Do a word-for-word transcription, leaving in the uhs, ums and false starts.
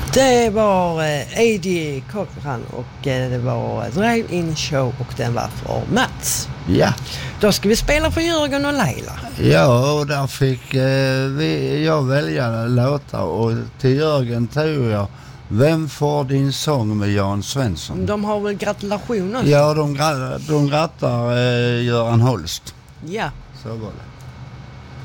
Det var eh, Eddie Cochran och eh, det var Drive-In Show och den var för Mats. Ja. Då ska vi spela för Jörgen och Leila. Ja, och där fick eh, vi, jag välja låtar och till Jörgen tog jag Vem får din sång med Jan Svensson. De har väl gratulationer? Ja, de, de grattar eh, Göran Holst. Ja. Så var det.